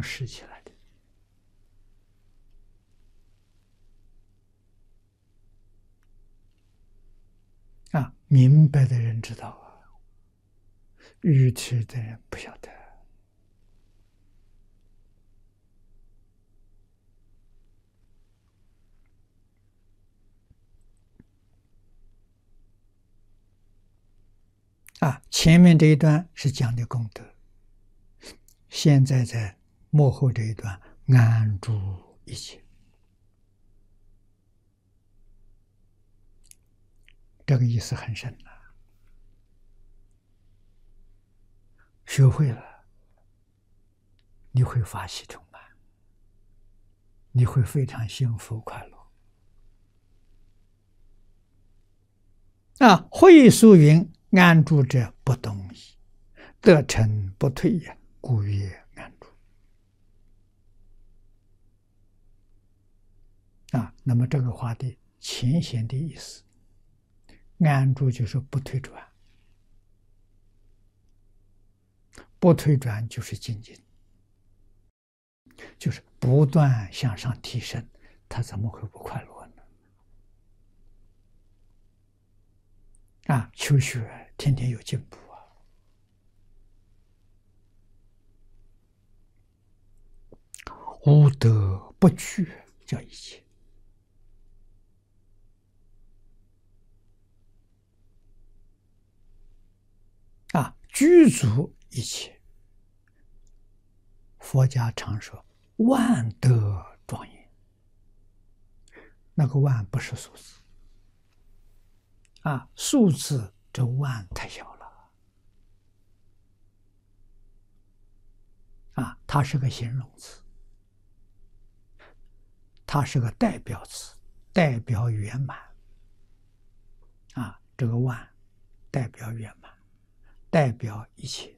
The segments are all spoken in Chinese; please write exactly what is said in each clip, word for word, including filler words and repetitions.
识起来的。啊，明白的人知道啊，愚痴的人不晓得。啊，前面这一段是讲的功德，现在在幕后这一段安住一切。这个意思很深啊，学会了，你会法喜充满，你会非常幸福快乐。啊，会疏云：安住者不动矣，得成不退也，故曰安住。啊，那么这个话的浅显的意思，安住就是不退转，不退转就是精进，就是不断向上提升，他怎么会不快乐呢？啊，求学天天有进步啊！无德不惧，叫一切。啊，具足一切。佛家常说万德庄严，那个万不是数字啊，数字这万太小了啊，它是个形容词，它是个代表词，代表圆满啊，这个万代表圆满，代表一切。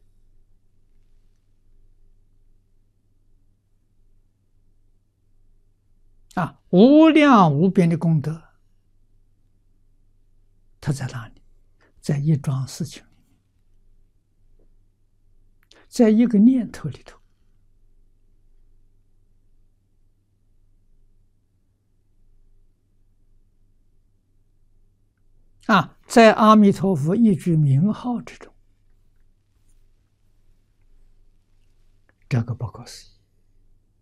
啊，无量无边的功德，它在哪里？在一桩事情里面，在一个念头里头。啊，在阿弥陀佛一句名号之中，这个不可思议。